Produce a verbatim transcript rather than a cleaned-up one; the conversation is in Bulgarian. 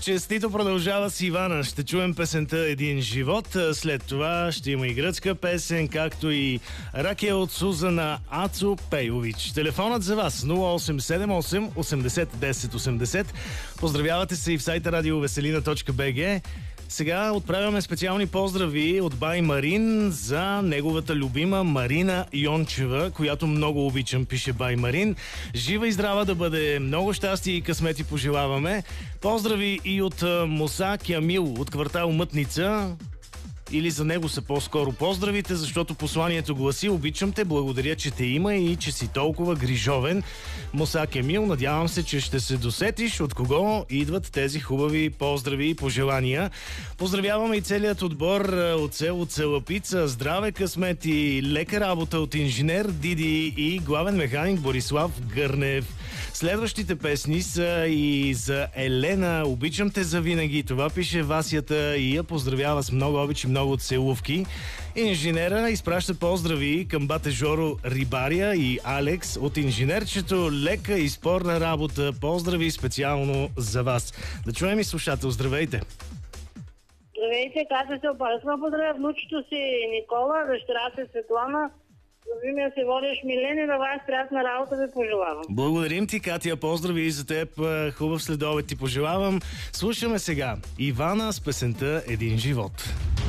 Честито продължава с Ивана. Ще чуем песента «Един живот». След това ще има и гръцка песен, както и Ракия от Сузана Ацо Пейович. Телефонът за вас нула осем седем осем осемдесет десет осемдесет. Поздравявате се и в сайта радиовеселина точка би джи. Сега отправяме специални поздрави от бай Марин за неговата любима Марина Йончева, която много обичам, пише бай Марин. Жива и здрава да бъде, много щастие и късмети пожелаваме. Поздрави и от Муса Кямил от квартал Мътница. Или за него са по-скоро поздравите, защото посланието гласи: обичам те, благодаря, че те има и че си толкова грижовен. Муса Кемил, надявам се, че ще се досетиш от кого идват тези хубави поздрави и пожелания. Поздравяваме и целият отбор от село Целапица. Здраве, късмет и лека работа от инженер Диди и главен механик Борислав Гърнев. Следващите песни са и за Елена. Обичам те завинаги. Това пише Васята и я поздравява с много обич и много целувки. Инженера изпраща поздрави към бате Жоро Рибария и Алекс от инженерчето. Лека и спорна работа. Поздрави специално за вас. Да чуем и слушател. Здравейте! Здравейте, каза се опаръсна поздравя внучето си Никола, дъщеря си Светлана. Любимия се водиш Милен и на вас приятна работа ви пожелавам. Благодарим ти, Катя. Поздрави и за теб. Хубав следобед ти пожелавам. Слушаме сега Ивана с песента «Един живот».